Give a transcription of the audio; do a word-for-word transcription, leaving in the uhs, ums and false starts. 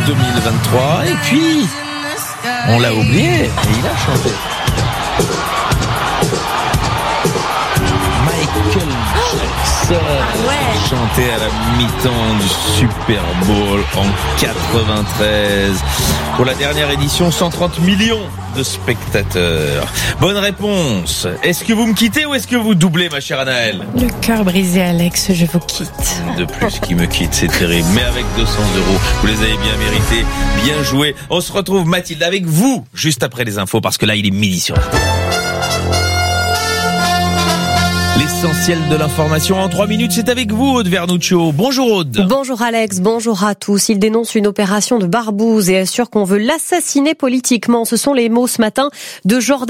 deux mille vingt-trois. Et puis, on l'a oublié et il a chanté. Michael Jackson Ah ouais. chantait à la mi-temps du Super Bowl en quatre-vingt-treize. Pour la dernière édition, cent trente millions de spectateurs. Bonne réponse. Est-ce que vous me quittez ou est-ce que vous doublez, ma chère Anaëlle? Le cœur brisé, Alex, je vous quitte. De plus qui me quitte, c'est terrible. Mais avec deux cents euros, vous les avez bien mérités. Bien joué. On se retrouve, Mathilde, avec vous, juste après les infos, parce que là, il est midi sur R T L. L'essentiel de l'information en trois minutes, c'est avec vous, Aude Vernuccio. Bonjour Aude. Bonjour Alex, bonjour à tous. Il dénonce une opération de barbouze et assure qu'on veut l'assassiner politiquement. Ce sont les mots ce matin de Jordan